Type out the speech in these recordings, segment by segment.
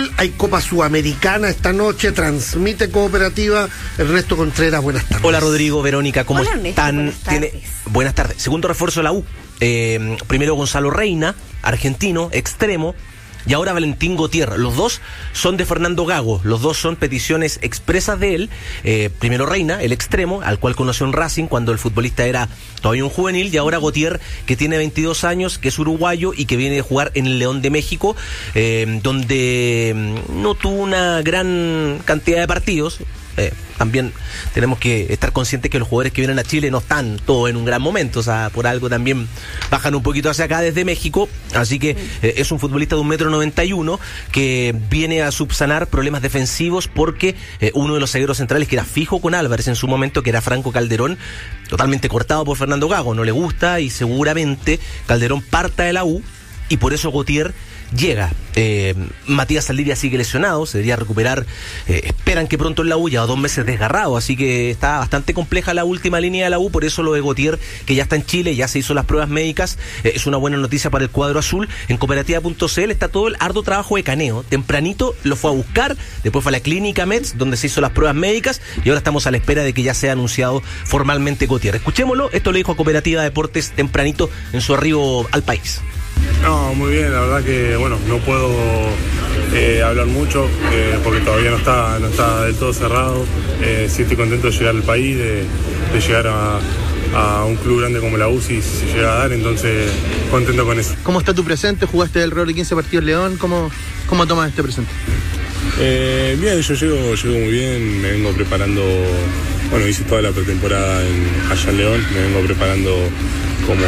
Hay Copa Sudamericana esta noche, transmite Cooperativa. Ernesto Contreras, buenas tardes. Hola Rodrigo, Verónica, ¿cómo están? Buenas tardes. Buenas tardes. Segundo refuerzo de la U. Primero Gonzalo Reina, argentino, extremo. Y ahora Valentín Gautier. Los dos son de Fernando Gago. Los dos son peticiones expresas de él. Primero Reina, el extremo, al cual conoció en Racing cuando el futbolista era todavía un juvenil. Y ahora Gautier, que tiene 22 años, que es uruguayo y que viene de jugar en el León de México, donde no tuvo una gran cantidad de partidos. También tenemos que estar conscientes que los jugadores que vienen a Chile no están todos en un gran momento, o sea, por algo también bajan un poquito hacia acá desde México, así que es un futbolista de 1,91 m que viene a subsanar problemas defensivos porque uno de los zagueros centrales que era fijo con Álvarez en su momento, que era Franco Calderón, totalmente cortado por Fernando Gago, no le gusta y seguramente Calderón parta de la U y por eso Gautier llega. Matías Saldivia sigue lesionado, se debería recuperar, esperan que pronto en la U, ya 2 meses desgarrado, así que está bastante compleja la última línea de la U, por eso lo de Gautier, que ya está en Chile, ya se hizo las pruebas médicas, es una buena noticia para el cuadro azul. En Cooperativa.cl está todo el arduo trabajo de Caneo, tempranito lo fue a buscar, después fue a la clínica Mets, donde se hizo las pruebas médicas, y ahora estamos a la espera de que ya sea anunciado formalmente Gautier. Escuchémoslo, esto lo dijo a Cooperativa Deportes tempranito en su arribo al país. No, muy bien, la verdad que bueno, no puedo hablar mucho porque todavía no está del todo cerrado. Sí estoy contento de llegar al país, de llegar a un club grande como la U si se llega a dar, entonces contento con eso. ¿Cómo está tu presente? ¿Jugaste alrededor de 15 partidos León? ¿Cómo tomas este presente? Bien, yo llego muy bien, me vengo preparando, bueno, hice toda la pretemporada allá en León, me vengo preparando como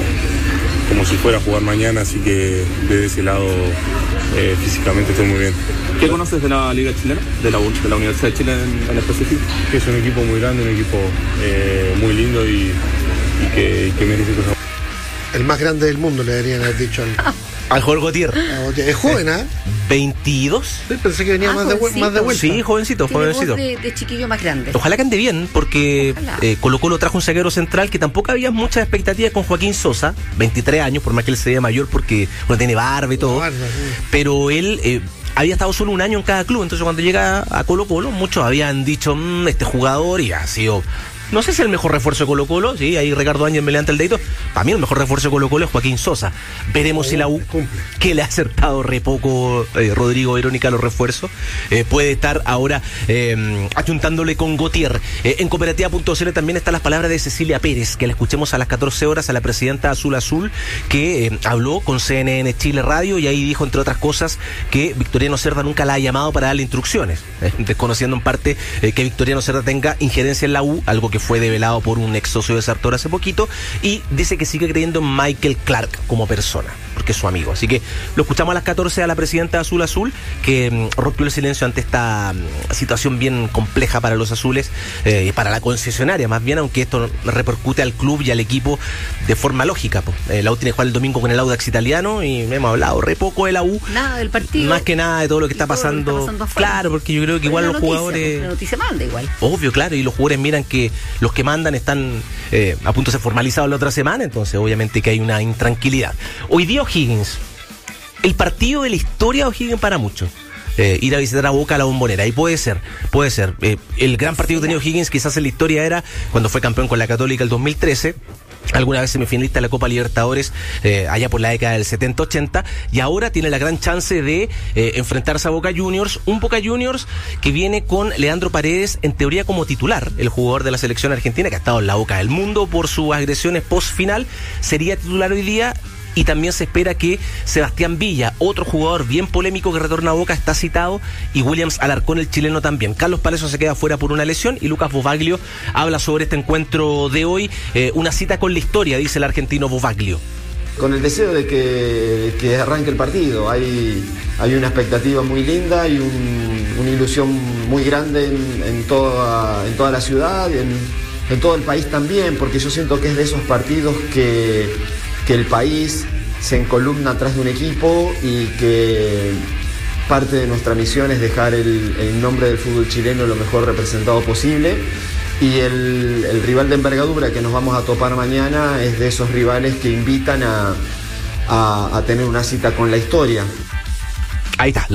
si fuera a jugar mañana, así que desde ese lado físicamente estoy muy bien. ¿Qué conoces de la Liga Chilena? De la Universidad de Chile en específico. Que es un equipo muy grande, un equipo muy lindo y que merece cosas. El más grande del mundo, le deberían haber dicho al jugador Gautier. Es joven, ¿eh? 22. Sí, pensé que venía más de vuelta. Sí, jovencito. De chiquillo más grande. Ojalá que ande bien, porque Colo-Colo trajo un zaguero central que tampoco había muchas expectativas con Joaquín Sosa, 23 años, por más que él se vea mayor porque bueno, tiene barba y todo. Pero él había estado solo un año en cada club, entonces cuando llega a Colo-Colo, muchos habían dicho, este jugador, y ha sido... No sé si es el mejor refuerzo de Colo-Colo, sí, ahí Ricardo Ángel me levanta el dedito. Para mí el mejor refuerzo de Colo-Colo es Joaquín Sosa. Veremos si la U, que le ha acertado re poco Rodrigo, Verónica, los refuerzos, puede estar ahora ayuntándole con Gautier. En Cooperativa.cl también están las palabras de Cecilia Pérez, que la escuchemos a las 14 horas a la presidenta Azul, que habló con CNN Chile Radio y ahí dijo, entre otras cosas, que Victoriano Cerda nunca la ha llamado para darle instrucciones, desconociendo en parte que Victoriano Cerda tenga injerencia en la U, algo que fue develado por un ex socio de Sartor hace poquito, y dice que sigue creyendo en Michael Clark como persona, porque es su amigo. Así que lo escuchamos a las 14 a la presidenta Azul, que rompió el silencio ante esta situación bien compleja para los azules, y para la concesionaria más bien, aunque esto repercute al club y al equipo de forma lógica. La U tiene que jugar el domingo con el Audax italiano y hemos hablado re poco de la U. Nada del partido. Más que nada de todo lo que está pasando. Claro, porque yo creo que igual los jugadores... La noticia manda igual. Obvio, claro, y los jugadores miran que los que mandan están a punto de ser formalizados la otra semana, entonces obviamente que hay una intranquilidad. Hoy día O'Higgins, el partido de la historia de O'Higgins para muchos. Ir a visitar a Boca a la Bombonera, y puede ser. El gran partido que tenía O'Higgins quizás en la historia era cuando fue campeón con la Católica el 2013, alguna vez semifinalista de la Copa Libertadores allá por la década del 70-80, y ahora tiene la gran chance de enfrentarse a Boca Juniors, un Boca Juniors que viene con Leandro Paredes en teoría como titular, el jugador de la selección argentina que ha estado en la boca del mundo por sus agresiones post final, sería titular hoy día. Y también se espera que Sebastián Villa, otro jugador bien polémico que retorna a Boca, está citado, y Williams Alarcón, el chileno, también. Carlos Palacio se queda fuera por una lesión y Lucas Bovaglio habla sobre este encuentro de hoy, una cita con la historia, dice el argentino Bovaglio. Con el deseo de que arranque el partido, hay una expectativa muy linda y una ilusión muy grande en toda la ciudad y en todo el país también, porque yo siento que es de esos partidos que el país se encolumna atrás de un equipo y que parte de nuestra misión es dejar el nombre del fútbol chileno lo mejor representado posible, y el rival de envergadura que nos vamos a topar mañana es de esos rivales que invitan a tener una cita con la historia. Ahí está.